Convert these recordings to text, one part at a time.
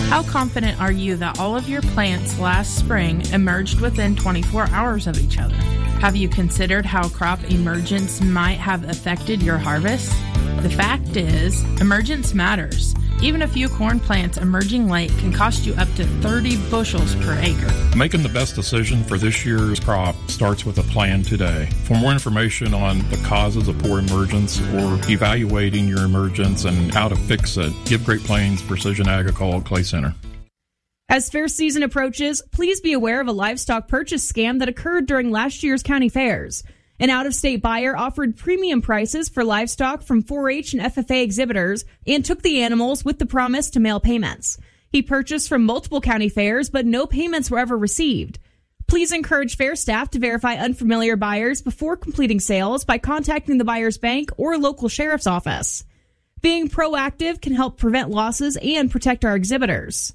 How confident are you that all of your plants last spring emerged within 24 hours of each other? Have you considered how crop emergence might have affected your harvest? The fact is, emergence matters. Even a few corn plants emerging late can cost you up to 30 bushels per acre. Making the best decision for this year's crop starts with a plan today. For more information on the causes of poor emergence or evaluating your emergence and how to fix it, give Great Plains Precision Agricole Clay Center. As fair season approaches, please be aware of a livestock purchase scam that occurred during last year's county fairs. An out-of-state buyer offered premium prices for livestock from 4-H and FFA exhibitors and took the animals with the promise to mail payments. He purchased from multiple county fairs, but no payments were ever received. Please encourage fair staff to verify unfamiliar buyers before completing sales by contacting the buyer's bank or local sheriff's office. Being proactive can help prevent losses and protect our exhibitors.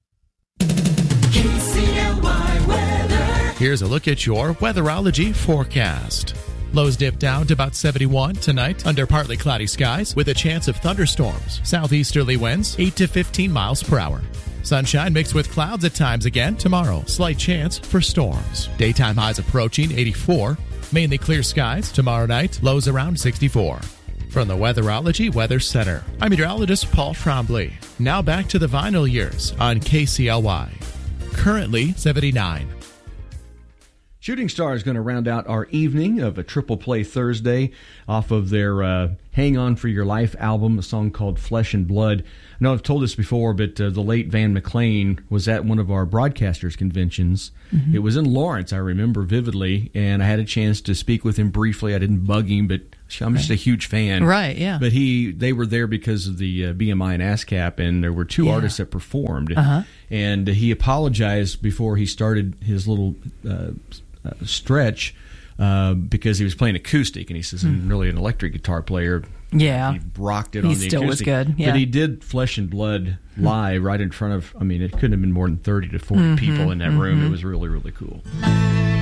Here's a look at your weatherology forecast. Lows dip down to about 71 tonight under partly cloudy skies with a chance of thunderstorms. Southeasterly winds 8 to 15 miles per hour. Sunshine mixed with clouds at times again tomorrow. Slight chance for storms. Daytime highs approaching 84. Mainly clear skies tomorrow night. Lows around 64. From the Weatherology Weather Center, I'm meteorologist Paul Trombley. Now back to the vinyl years on KCLY. Currently 79. Shooting Star is going to round out our evening of a Triple Play Thursday off of their Hang On For Your Life album, a song called Flesh and Blood. I know I've told this before, but the late Van McLean was at one of our broadcasters conventions. Mm-hmm. It was in Lawrence, I remember vividly, and I had a chance to speak with him briefly. I didn't bug him, but I'm just a huge fan. Right, yeah. But they were there because of the BMI and ASCAP, and there were two artists that performed. Uh-huh. And he apologized before he started his little stretch because he was playing acoustic, and he says, I'm really an electric guitar player. Yeah. He rocked it on the acoustic. He still was good, yeah. But he did Flesh and Blood live right in front of, it couldn't have been more than 30 to 40 people in that room. It was really, really cool.